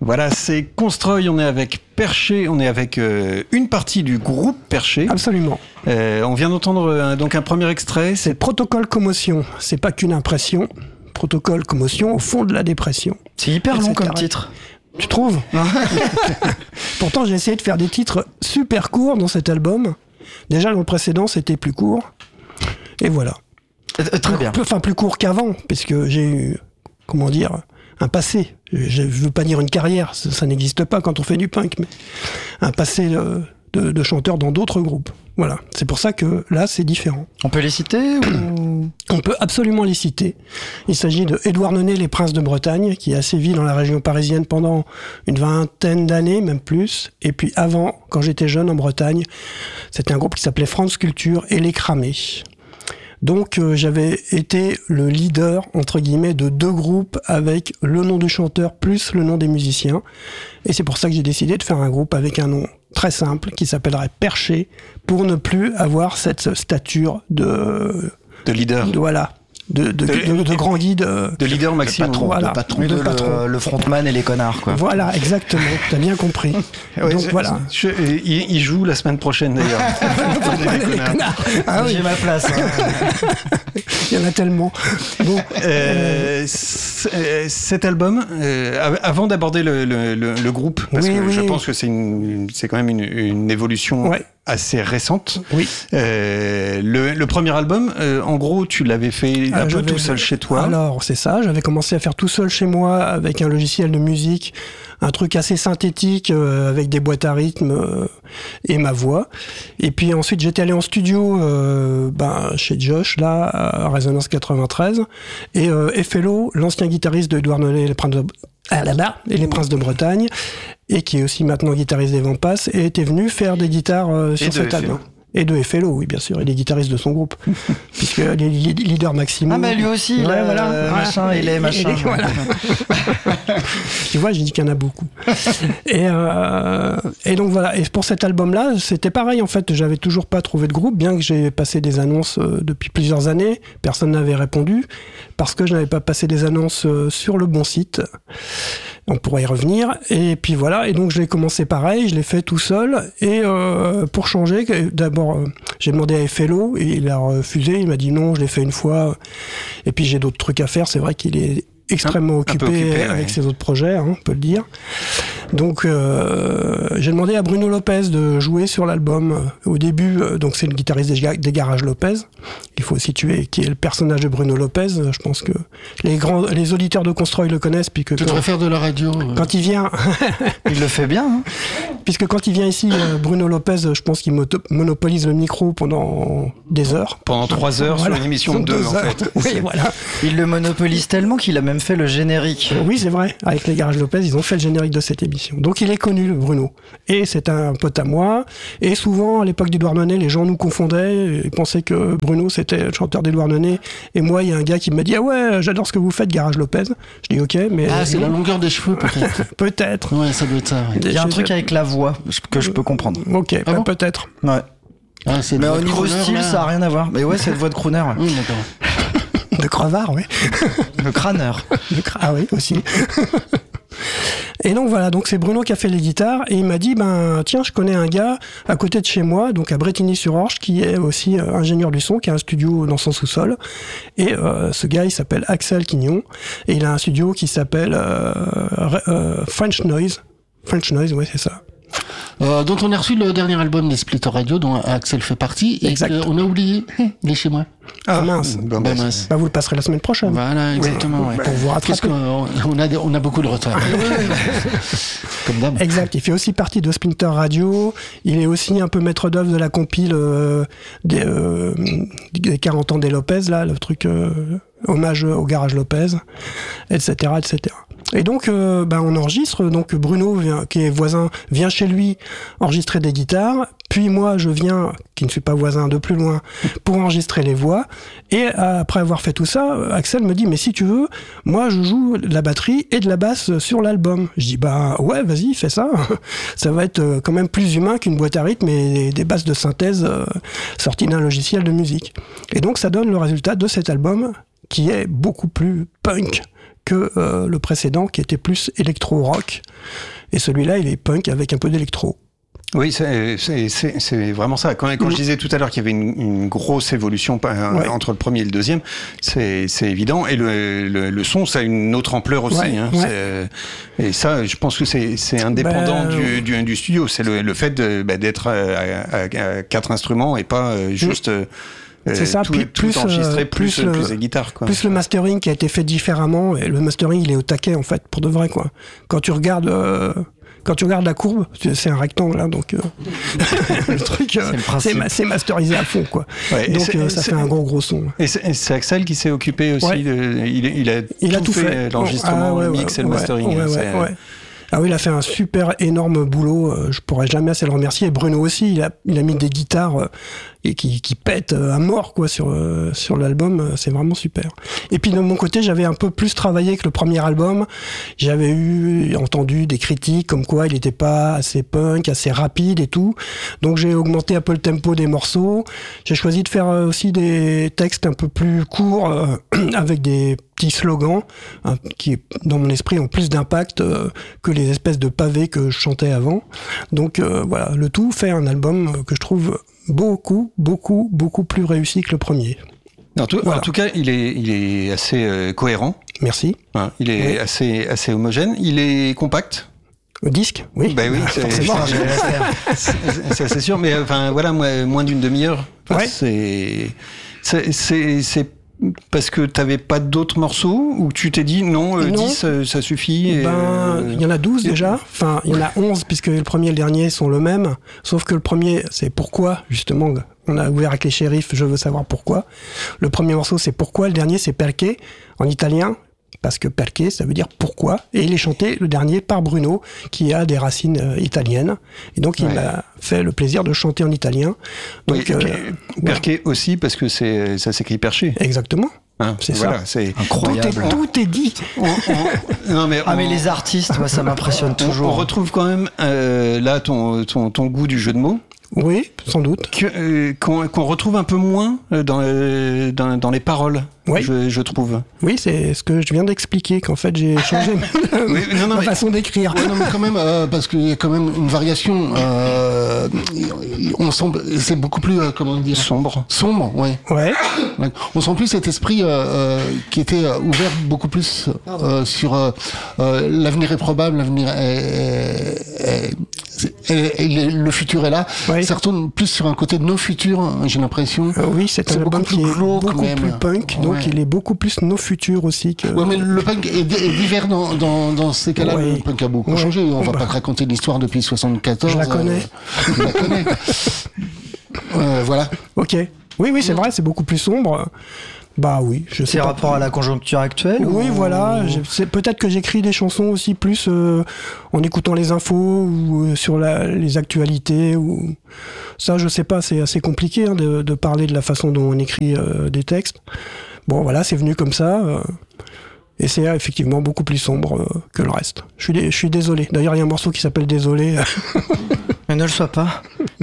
Voilà, c'est Constroy, on est avec Perché, on est avec une partie du groupe Perché. Absolument. On vient d'entendre donc un premier extrait. C'est Protocole Commotion, c'est pas qu'une impression. Protocole Commotion au fond de la dépression. C'est hyper long comme titre. Tu trouves? Pourtant, j'ai essayé de faire des titres super courts dans cet album. Déjà, dans le précédent, c'était plus court. Et voilà. Très bien. Enfin, plus court qu'avant, puisque j'ai eu, comment dire, un passé. Je ne veux pas dire une carrière, ça n'existe pas quand on fait du punk, mais un passé de chanteur dans d'autres groupes. Voilà. C'est pour ça que là, c'est différent. On peut les citer ou... On peut absolument les citer. Il s'agit de Édouard Nonnet, Les Princes de Bretagne, qui a sévi dans la région parisienne pendant une vingtaine d'années, même plus. Et puis avant, quand j'étais jeune en Bretagne, c'était un groupe qui s'appelait France Culture et Les Cramés. Donc j'avais été le leader, entre guillemets, de 2 groupes avec le nom du chanteur plus le nom des musiciens. Et c'est pour ça que j'ai décidé de faire un groupe avec un nom très simple qui s'appellerait Perché, pour ne plus avoir cette stature de leader. Voilà. De grand guide. De leader maximum. Voilà, de patron. Le frontman et les connards, quoi. Voilà, exactement. T'as bien compris. Ouais, donc voilà. Il joue la semaine prochaine d'ailleurs. Ah oui. J'ai ma place. Il y en a tellement. Bon. Cet album, avant d'aborder le groupe, parce que je pense que c'est quand même une évolution assez récente. Oui. Le premier album, en gros, tu l'avais fait un peu tout seul chez toi. Alors, c'est ça. J'avais commencé à faire tout seul chez moi avec un logiciel de musique, un truc assez synthétique avec des boîtes à rythme et ma voix. Et puis ensuite, j'étais allé en studio chez Josh, là, à Résonance 93. Et Fellow, l'ancien guitariste de Édouard Nonnet et les Princes de Bretagne, et qui est aussi maintenant guitariste des Vents Passent, et était venu faire des guitares sur cet album. Et de FLO, oui, bien sûr, et les guitaristes de son groupe. Puisque les leaders Maximo... Ah, bah lui aussi, machin, il est machin. Voilà. Tu vois, j'ai dit qu'il y en a beaucoup. Et donc voilà, et pour cet album-là, c'était pareil, en fait, j'avais toujours pas trouvé de groupe, bien que j'ai passé des annonces depuis plusieurs années, personne n'avait répondu, parce que je n'avais pas passé des annonces sur le bon site. On pourrait y revenir. Et puis voilà, et donc je l'ai commencé pareil, je l'ai fait tout seul, et pour changer, d'abord, j'ai demandé à FLO, et il a refusé, il m'a dit non, je l'ai fait une fois, et puis j'ai d'autres trucs à faire, c'est vrai qu'il est extrêmement occupé avec ses autres projets, on peut le dire. Donc j'ai demandé à Bruno Lopez de jouer sur l'album au début. Donc c'est le guitariste des Garages Lopez. Il faut situer qui est le personnage de Bruno Lopez. Je pense que les auditeurs de Constroy le connaissent. Puis que tu devrais faire de la radio. Quand il vient, il le fait bien. Hein. Puisque quand il vient ici, Bruno Lopez, je pense qu'il monopolise le micro pendant des heures. Pendant 3 heures sur une émission de 2 en fait. Oui, voilà. Il le monopolise tellement qu'il a même fait le générique. Oui, c'est vrai. Avec les Garages Lopez, ils ont fait le générique de cette émission. Donc il est connu, le Bruno. Et c'est un pote à moi. Et souvent, à l'époque d'Édouard Nonnet, les gens nous confondaient. Ils pensaient que Bruno, c'était le chanteur d'Édouard Nonnet. Et moi, il y a un gars qui me dit « Ah ouais, j'adore ce que vous faites, Garage Lopez. » Je dis « Ok, mais... » Ah, c'est la longueur des cheveux, peut-être. Peut-être. Ouais, ça doit être ça. Ouais. Il y a un truc avec la voix que je peux comprendre. Ok, peut-être. Ouais. Ah, mais au niveau style, là, ça n'a rien à voir. Mais ouais, c'est une voix de crooner. Ouais. Oui, d'accord. De crevard, oui. Le crâneur. Ah oui, aussi. Et donc voilà, donc c'est Bruno qui a fait les guitares, et il m'a dit, tiens, je connais un gars à côté de chez moi, donc à Bretigny-sur-Orge, qui est aussi ingénieur du son, qui a un studio dans son sous-sol. Et ce gars, il s'appelle Axel Quignon, et il a un studio qui s'appelle French Noise. French Noise, ouais, c'est ça. Dont on a reçu le dernier album des Splitter Radio, dont Axel fait partie, et on a oublié, il est chez moi. Ah mince. Mince. Vous le passerez la semaine prochaine. Voilà, exactement. Ouais. Pour vous rattraper. On a beaucoup de retard. Comme d'hab. Exact. Il fait aussi partie de Splinter Radio. Il est aussi un peu maître d'œuvre de la compile des 40 ans des Lopez, là, le truc hommage au Garage Lopez, etc., etc. Et donc, on enregistre. Donc, Bruno, qui est voisin, vient chez lui enregistrer des guitares. Puis moi, je viens, qui ne suis pas voisin, de plus loin, pour enregistrer les voix. Et après avoir fait tout ça, Axel me dit, mais si tu veux, moi, je joue de la batterie et de la basse sur l'album. Je dis, ouais, vas-y, fais ça. Ça va être quand même plus humain qu'une boîte à rythme et des basses de synthèse sorties d'un logiciel de musique. Et donc, ça donne le résultat de cet album, qui est beaucoup plus punk que le précédent qui était plus électro-rock. Et celui-là, il est punk avec un peu d'électro. Oui, c'est vraiment ça. Quand je disais tout à l'heure qu'il y avait une grosse évolution entre le premier et le deuxième, c'est évident. Et le son, ça a une autre ampleur aussi. Et ça, je pense que c'est indépendant du studio. C'est le fait d'être à 4 instruments et pas juste... c'est ça, tout enregistré, plus les guitares, quoi. Plus le mastering qui a été fait différemment, et le mastering il est au taquet en fait, pour de vrai, quoi. Quand tu regardes la courbe, c'est un rectangle, hein, donc le truc, c'est masterisé à fond, quoi. Ouais, donc ça fait un gros son. Et c'est Axel qui s'est occupé aussi, il a tout fait, l'enregistrement, le mix et le mastering. Ah oui, il a fait un super énorme boulot, je pourrais jamais assez le remercier. Et Bruno aussi, il a mis des guitares qui pètent à mort, quoi, sur l'album, c'est vraiment super. Et puis de mon côté, j'avais un peu plus travaillé que le premier album. J'avais entendu des critiques comme quoi il n'était pas assez punk, assez rapide et tout. Donc j'ai augmenté un peu le tempo des morceaux. J'ai choisi de faire aussi des textes un peu plus courts, avec des petits slogans qui, dans mon esprit, ont plus d'impact que les espèces de pavés que je chantais avant. Donc voilà, le tout fait un album que je trouve beaucoup plus réussi que le premier. En tout cas, il est assez cohérent. Merci. Il est assez homogène. Il est compact. Au disque, oui. Bah oui, c'est assez sûr. Mais enfin voilà, moins d'une demi-heure. C'est parce que t'avais pas d'autres morceaux ou tu t'es dit non, 10 ça suffit il y en a 12 déjà, enfin il y en a 11 puisque le premier et le dernier sont le même, sauf que le premier c'est Pourquoi, justement, on a ouvert avec les shérifs, je veux savoir pourquoi. Le premier morceau c'est Pourquoi, le dernier c'est Perché en italien, parce que Perché ça veut dire pourquoi, et il est chanté le dernier par Bruno qui a des racines italiennes, et donc il m'a fait le plaisir de chanter en italien. Donc Perché aussi parce que ça s'écrit perché. Exactement. C'est voilà, ça. C'est incroyable. Tout est dit. Mais les artistes, moi, ça m'impressionne toujours. On retrouve quand même là ton goût du jeu de mots. Oui, sans doute. Qu'on retrouve un peu moins dans les paroles, je trouve. Oui, c'est ce que je viens d'expliquer, qu'en fait j'ai changé ma façon d'écrire. Ouais, non, mais quand même, parce qu'il y a quand même une variation. On sent, c'est beaucoup plus, comment dire, sombre, ouais. On sent plus cet esprit qui était ouvert beaucoup plus sur l'avenir est probable, l'avenir le futur est là. Ça retourne plus sur un côté de nos futurs, j'ai l'impression. Oui, c'est un album qui est beaucoup plus punk, donc il est beaucoup plus nos futurs aussi. Que... Ouais, mais le punk est divers dans ces cas-là. Le punk a beaucoup changé. On va pas te raconter l'histoire depuis 74. Je la connais. Je la connais. Voilà. Ok. Oui, c'est vrai, c'est beaucoup plus sombre. Bah oui, je sais. C'est rapport à la conjoncture actuelle. Oui, voilà. Peut-être que j'écris des chansons aussi plus en écoutant les infos ou sur les actualités. Ou ça, je sais pas. C'est assez compliqué de parler de la façon dont on écrit des textes. Bon, voilà, c'est venu comme ça. Et c'est effectivement beaucoup plus sombre que le reste. Je suis désolé. D'ailleurs, il y a un morceau qui s'appelle Désolé. Mais ne le sois pas.